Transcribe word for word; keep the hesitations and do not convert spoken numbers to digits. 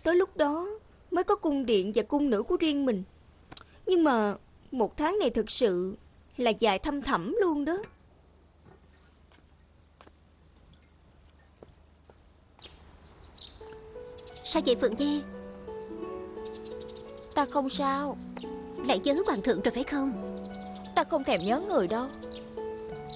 tới lúc đó mới có cung điện và cung nữ của riêng mình. Nhưng mà một tháng này thực sự là dài thăm thẳm luôn đó. Sao vậy Phượng Nhi? Ta không sao. Lại nhớ hoàng thượng rồi phải không? Ta không thèm nhớ người đâu.